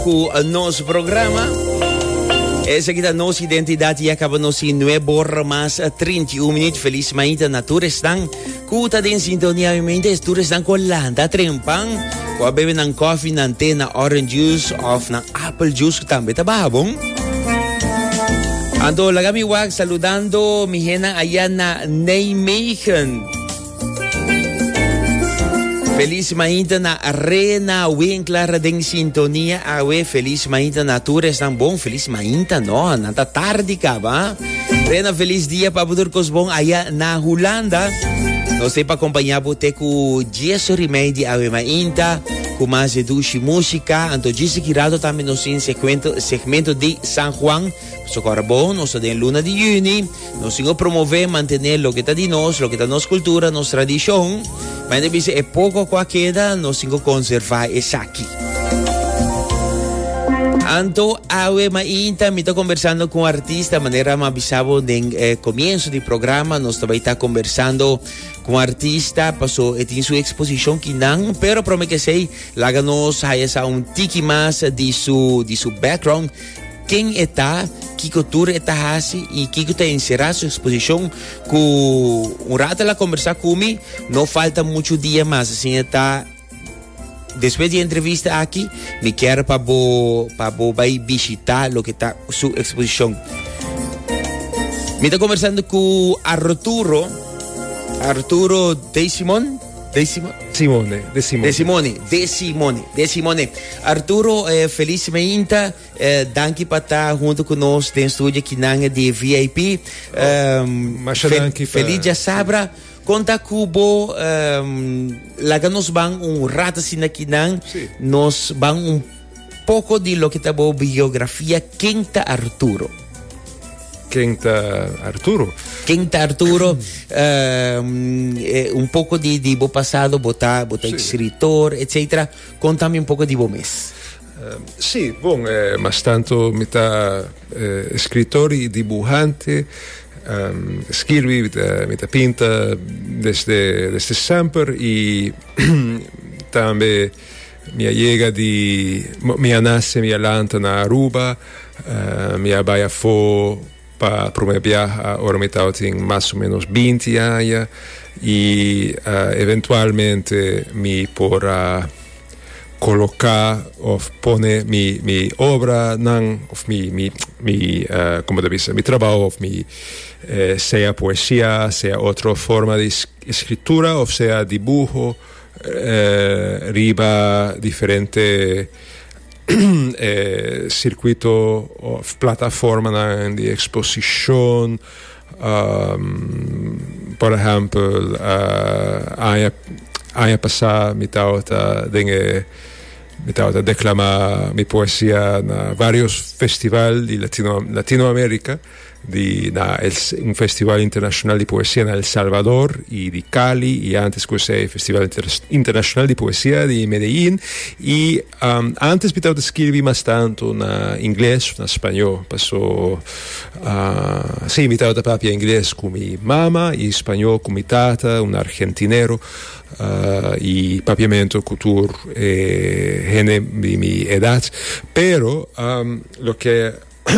com o nosso programa. Essa aqui é a nossa identidade e acaba nos 9 mais 31 minutos. Feliz manhã na Turestan. Kuta din sintonia mente Turestan com landa trempang. Kung bebe ng coffee, ng tea, ng orange juice, of ng apple juice também tá bom. Ando lagami wag saludando mi hena allá na Nijmegen. Feliz manhã na Arena Winkler din sintonia awe feliz manhã na Tours nang bom feliz manhã no nata tarde ka ba Rena feliz dia para poder cosbong aya na Holanda no sei para acompanhar bote com Jesu Remedy awe manhã com mais educi música anto disse que rado também no segmento de San Juan socorro bom nosso de luna de juni nos sigo promover mantener lo que está de nós lo que está nos cultura nos tradição mas dice é pouco com a queda nos sigo conservar essa aqui anto awe mainta me tô conversando com artista maneira me avisava no começo do programa nós também está conversando com artista passou e tem sua exposição que não pero promete que sei laga nos essa tiki mais de su background quem está que cultura está assim e que está encerrar sua exposição com rato lá conversar comigo não falta muito dia mais assim está depois de entrevista aqui me quero para vai visitar o que está sua exposição me está conversando com Arturo De Simone. Arturo, feliz manhã. Danke por estar junto conosco no estúdio aqui na de VIP. Feliz dia sabra. Conta Cubo, lá nos vão rato assim aqui nos vão pouco de lo que tá boa biografia. Quem tá Arturo? Pouco de bo passado, botar escritor, etc. Conta-me pouco de bo mês. Sì, bom, mas tanto metà escritor e dibujante, scrivi, metà pinta desde sempre e também minha chega minha nasce, minha lanta na Aruba, minha baia fo para o meu viagem, ora me tem mais ou menos 20 anos e eventualmente me porá colocar ou pôr minha obra não como deve ser, meu trabalho seja poesia, seja outra forma de escritura ou seja dibujo riba diferente circuito o plataforma de exposição por exemplo ano passado me estava declamar minha poesia na vários festivais de Latinoamérica un festival internacional de poesía en El Salvador y de Cali y antes ese festival internacional de poesía de Medellín y antes me escribí más tanto en inglés, en español pasó sí, me estaba en inglés con mi mamá y español con mi tata, un argentinero y papiamento cultura de mi edad pero lo que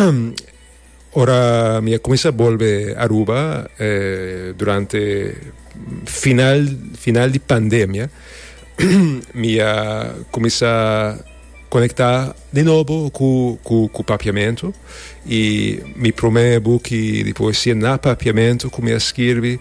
ora mi comienza a volver a Aruba durante final de pandemia mi comienza a conectar de nuevo con papiamento y mi primer book de poesia na papiamento comienza a escribir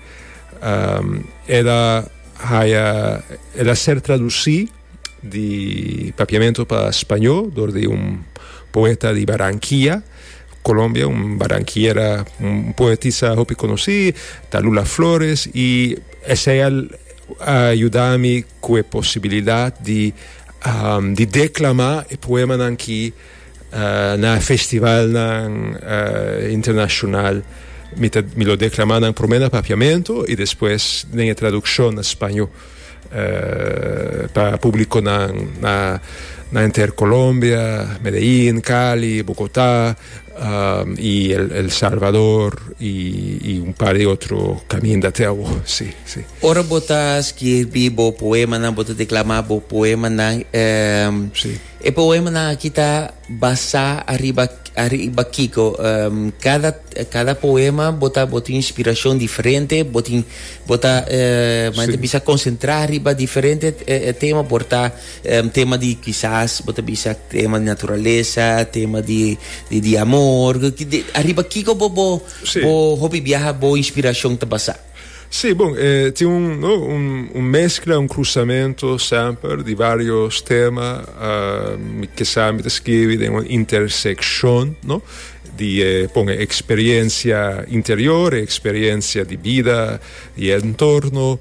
era ser traducido de papiamento para español de un poeta de Barranquilla Colombia, un barranquillera, un poetisa que conocí, Talula Flores, y esa ayudó-me con la posibilidad de declamar el poema aquí en el festival internacional. Me lo declamaron en primer papiamento y después en traducción en español para público en na Intercolombia, Medellín, Cali, Bogotá, y El Salvador y un par de otros caminos de Teago, sí. Ora bota escrever bo poema, na bota declamar bo poema, na sí. E poema na kita basa arriba Kiko, cada poema bota inspiração diferente, bota mas bisa concentrar arriba diferente tema, porta tema de quizás bota bisa tema de natureza, tema de amor, arriba Kiko bo hobby viaja bo inspiração ta basa. Sì, c'è un mezcla, un cruzamento sempre di varios temas che sempre scrivi di un'intersezione, no? Di esperienza interiore, esperienza di vita, di entorno,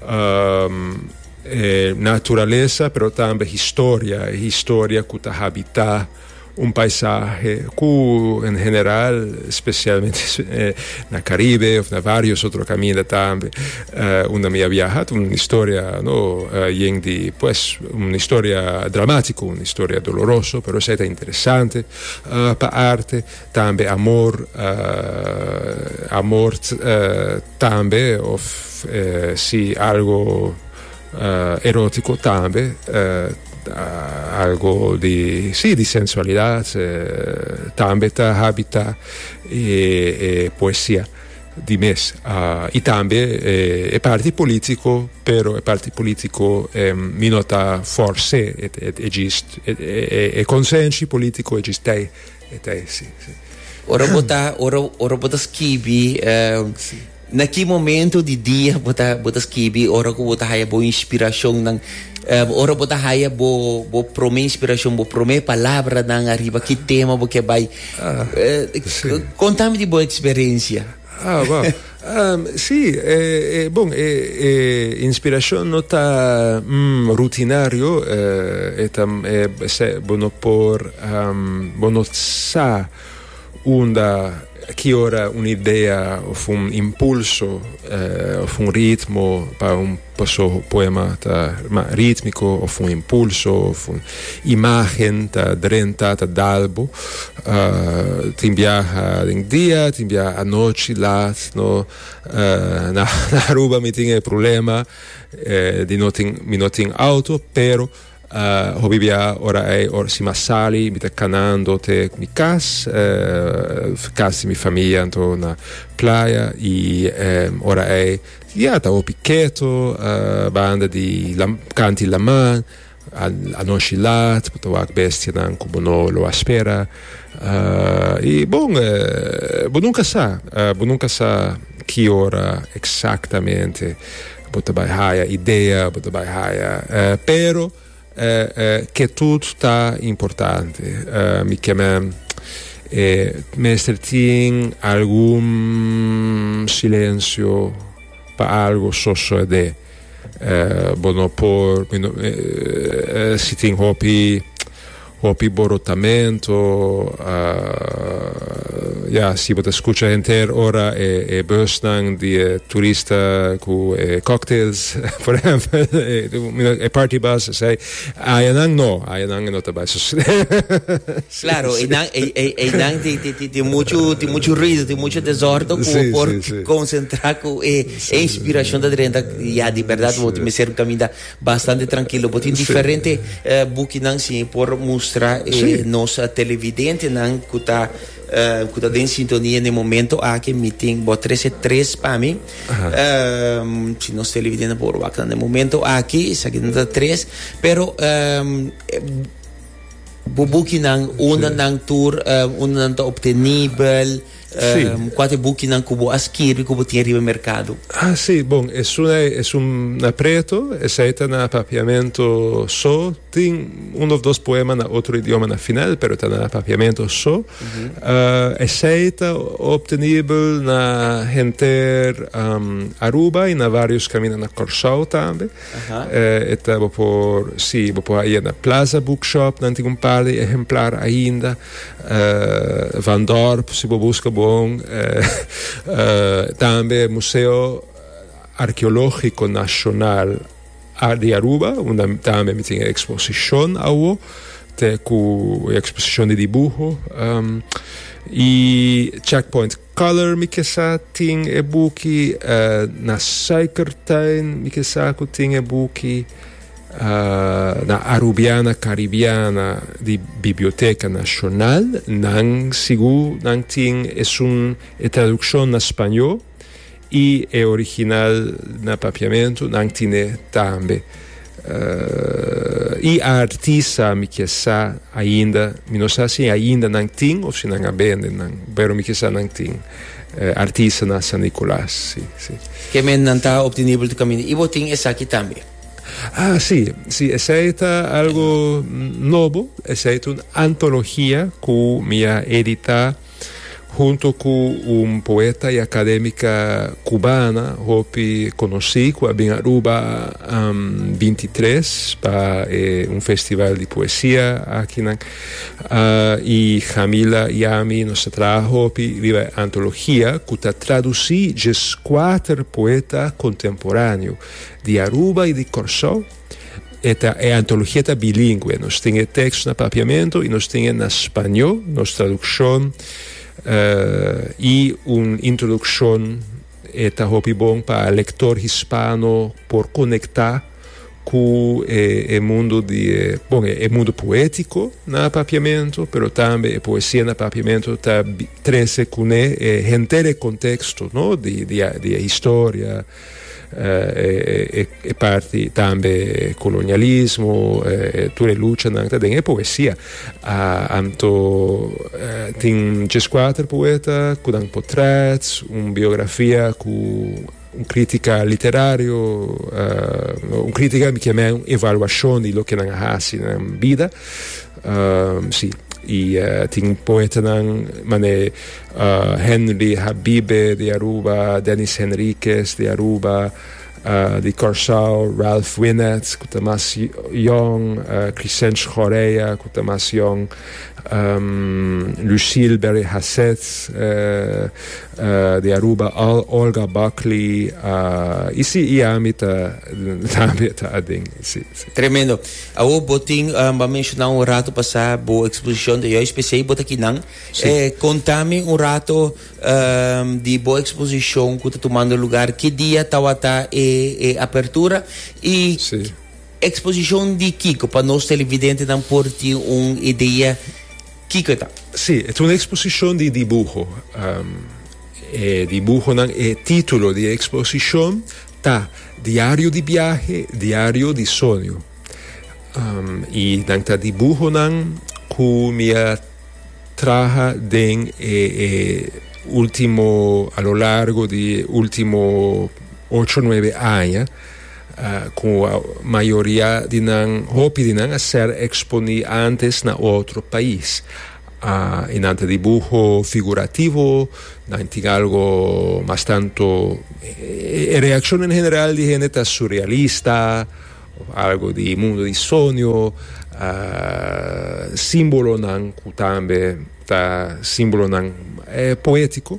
naturaleza, però anche storia che habita un paisaje que en general, especialmente en el Caribe o en varios otros caminos también, una me ha viajado una historia, no, pues una historia dramática, una historia dolorosa, pero es interesante para arte, también amor también, sí, algo erótico también, algo di sensualidad, también habita poesía di mes, y también è parte politico, però è parte politico mi nota forse è consenso politico esiste sì. Ora bota scrivi na que momento de dia bota scrivi, ora que bota haya boa inspiração nang ora bota haya bo prome inspiração, bo prome palavra nang arriba que tema bo que vai contame de boa experiência. Wow. Sì, inspirazione nota rutinario se bono por bono sa unda che ora un'idea o un impulso o un ritmo per un passo poema ritmico o un impulso o un'immagine drentata d'albo ti invia in dia, ti invia a noci là, no, na ruba mi tiene problema di not in auto, però vivia ora si massali mi canando te mi cas mi famiglia na playa e ora ta o picchetto banda di canti la man a noscilat poteva bestia nan cubono lo aspera e nunca sa chi ora esattamente poteva haya idea poteva haya però che tutto sta importante mi chiama metterti algún silenzio per algo succede bono por sitting hopi borotamento si pot escuchar enter ora e bösnang di turista cu cocktails por ejemplo e party bus sai ayanang no tabas claro e nang ti mucho ruido ti mucho desorden por concentrar cu e inspiración da dentro ya de verdad vou me ser un camino bastante tranquilo but diferente book nang si por mostrar nossa televidente nang kuta in sintonia no momento aqui meeting bo 3 para mim se nós televidente por bacana no momento aqui isso aqui não 3 pero buki nang una nang tour una nang obtenível quante buchi non cubo a scrivere cubo ti arriva al mercato sì è un apreto e sei un papiamento tin uno o dos poemas na otro idioma na final pero tan papiamento e sei obtenibile na Enter Aruba e na varios caminos na Corsau tambe e tavo por aí na Plaza Bookshop nanti un par de exemplar ainda Van Dorp si busca también Museo Arqueológico Nacional de Aruba, también tiene exposición ahí, cu exposición de dibujo, y Checkpoint Color mi que sa ting e buki, na Cykertain mi que sa ku ting e buki, na Arubiana Caribiana di Biblioteca Nacional, nang sigu nang ting es un traducción na español y e original na papiamento nang tine tambe. E a artista mi que sa ainda, mi non sa se ainda nang ting, o se nang abende nang, pero mi que sa nang ting. Artista na San Nicolás, sì. Che men non sta obtenibile di cammino. I voting è aquí también. Ah, sì, è stata algo nuovo, è stata un'antologia che mi ha editato junto con un poeta y académica cubana que conocí en Aruba 23 para un festival de poesía aquí y Jamila Yami nos trajo la antología que traducí 4 poetas contemporáneos de Aruba y de Corsó. Esta é antologia bilingüe, nos tiene texto en papiamento y nos tiene en español, nos traducción y una introducción esta hobby bon para el lector hispano por conectar con el mundo el mundo poético na papiamento, pero también poesía na papiamento está trece con gente de contexto, ¿no? de historia, parte también colonialismo, tutte luce anche poesia. Tin 4 poeta con un portrait, una biografia con un critica literario, un critica che chiama un'evaluazione di lo che hanno fatto nella vita. Sì. Y tin poeta mane Henry Habibe de Aruba, Dennis Henriquez de Aruba, de Corsao, Ralph Winnett, Kutamas Young, Crescence Jorea, Kutamas Young, Lucille Berry Hasset de Aruba, Olga Buckley, y sí, y Amita también sí. Tremendo. Awo boting ba mencionar un rato pasar bo exposición de hoy especial bota aqui não. Contame un rato de boa exposición que está tomando lugar, que dia tawata apertura e exposición de Kiko para nós televidentes não porti uma ideia Kiko está. Sì, è un'esposizione di dibujo. Dibujo il titolo di esposizione sta Diario di viaje, Diario di sogno. E nang dibujo che mi traja den ultimo a lo largo di ultimo 8-9 anni con la mayoría di hopi di hacer exponi antes na otro país. In ante dibujo figurativo, in algo más tanto reacción en general di gente surrealista, algo di mundo di sogno, simbolo también simbolo poético.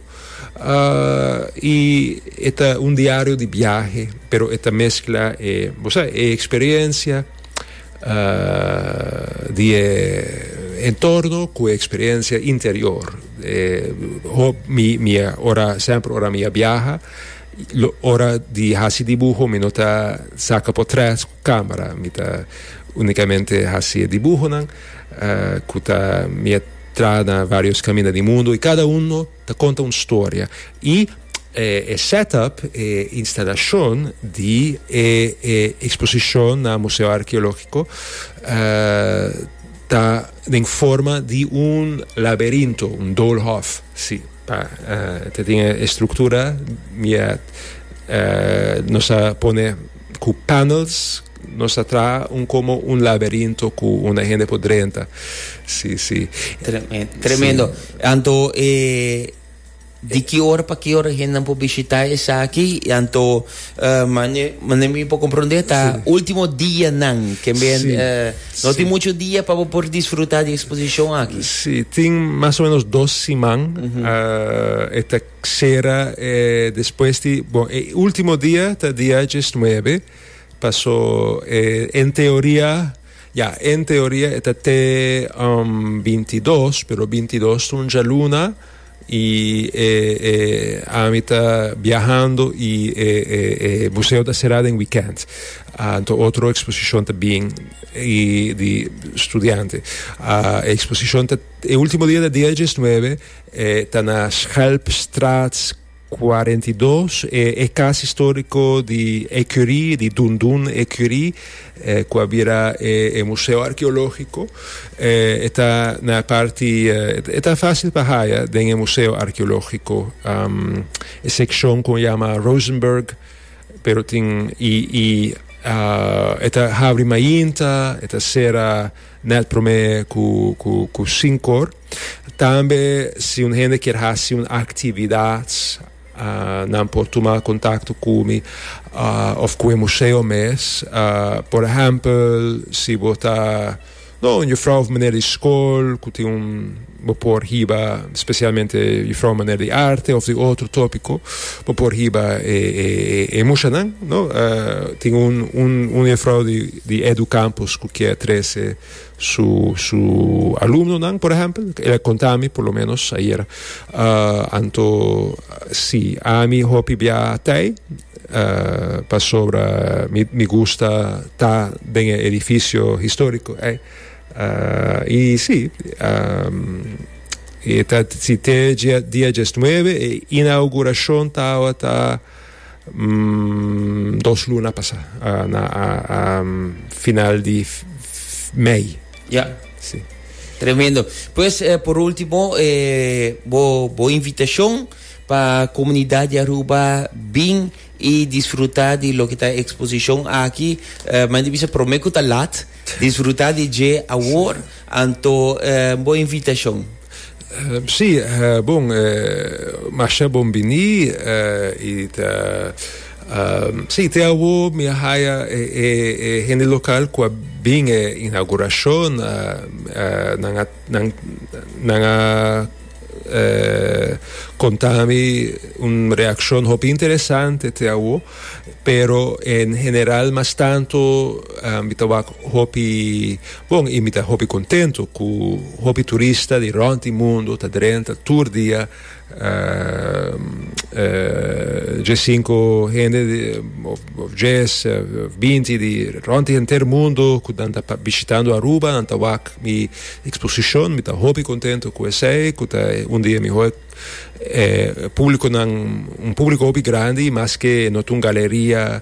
Y esta un diario de viaje, pero esta mezcla experiencia de entorno con experiencia interior. Ora mia viaja, ora di hasi dibujo, mi nota saca portrait con cámara, mi ta unicamente hasi dibujo, kuta mi trada varios caminos del mundo y cada uno te cuenta una historia y el setup instalación de exposición al Museo Arqueológico está en forma de un laberinto, un Dollhof, sí, tiene estructura, nos pone con panels, nos atrae como un laberinto con una gente podrenta. Sí. Tremendo. Anto, di che ora para che ora gente può visitare essa aquí? Anto, mi può comprendere, ultimo dia nan, che no tiene mucho día para poder disfrutar de exposición aquí. Sí, tiene más o menos 2 semanas. Esta sera, después de, último día, hasta día 9, pasó, en teoría, Ya, en teoría está te 22, pero 22 un già luna y amita viajando y museo da serata en weekend. Otra exposición también y de estudiante. Exposición el último día del día 19 está na Schelpstraat 42 è caso storico di Écurie, di Dundun Écurie, qua abbiera museo archeologico, esta na parte esta fácil para del museo archeologico, sección que llama Rosenberg, pero tin esta habri mainta, esta sera nel prome cu sincor. Também se un gente quer fazer uma atividade não pode tomar contato comigo ou com o museu mesmo. Por exemplo, se botar uma vrouw meneer de escola que tem por riba, especialmente vrouw meneer de arte ou de outro tópico, por riba emocionante, não? Tem vrouw de Edu Campos que quer trazer su alumno, ¿no? Por ejemplo, él contami por lo menos ayer. Anto sí, a mi hobby viaje para sobre mi gusta ta en el edificio histórico, y sí, si te día 19 inauguración ta 2 lunas pasada, final de May. Ya. Sí. Tremendo. Pues por último, voy invitación para la comunidad de Aruba bien y disfrutar de lo que está exposición aquí. Me dice prometo talat disfrutar de J Award. Anto boa invitación. Sì, Masha Bombini sì, te avo mi haya en el local qua bin inauguración nanga contami una reacción hobby interesante te avo, pero en general más tanto mi tabaco hobby y mi hobby contento cu hobby turista di ronti mundo ta drenta tour dia G5 gente of jazz 20 di ronti inter mundo che anda visitando Aruba anda wak mi exposition mit hobby contento cu sei che un dia mi ho pubblico un pubblico hobby grande mas che not un galleria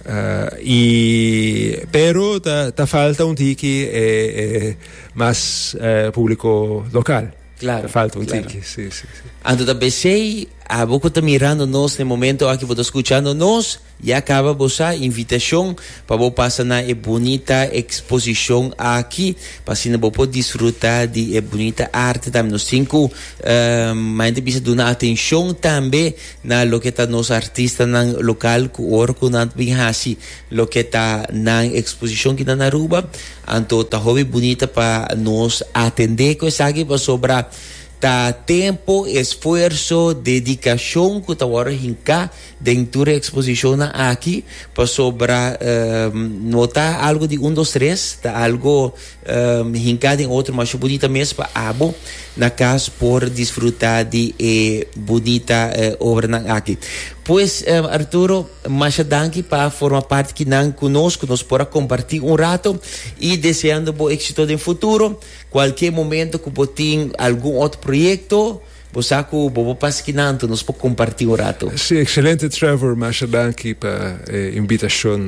pero ta falta un tiki más público local. Claro, falta un claro. tiki, sí. Anto também sei, a boca está mirando nós no momento aqui, você está escutando nós, e acaba a invitação para você passar na bonita exposição aqui, para assim você pode desfrutar de bonita arte também. Nós temos mas precisa dar atenção também na lo que está nos artistas no local, que orco não bem assim, lo que está na exposição que está na Aruba. Anto está hobby bonita para nós atender com isso aqui para sobrar ta tempo, esfuerzo, dedicación que ahora hinca dentro de exposición aquí para sobra notar algo de 1, 2, 3, ta algo hinca en otro más bonita mes para abo na casa por disfrutar de bonita obra aquí. Pues Arturo, muchas gracias para formar parte que nan conosco, nos para compartir un rato y deseando buen éxito en el futuro. Cualquier momento que você tenha algum outro projeto, você passa aqui nanto, nos pode compartilhar um rato. Sì, excelente Trevor, muchas gracias per invitación.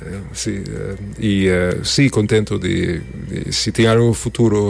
Sì, contento di se tem algo futuro,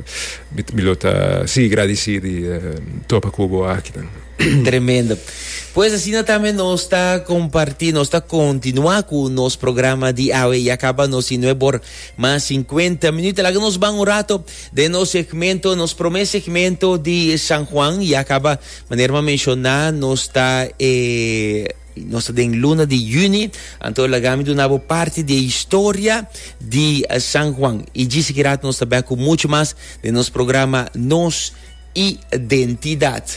sì, agradecido di topa cubo aqui. Tremendo. Pues assim também nós está compartilhando, nós está continuando com o nosso programa de hoje e acaba nos por mais 50 minutos. Lá nos vamos um rato de nosso segmento, nos primeiro segmento de San Juan e acaba maneira mencionar, nós está em luna de junho, então lagamos uma boa parte de história de San Juan e disse que nós também com muito mais de nosso programa Nos Identidade.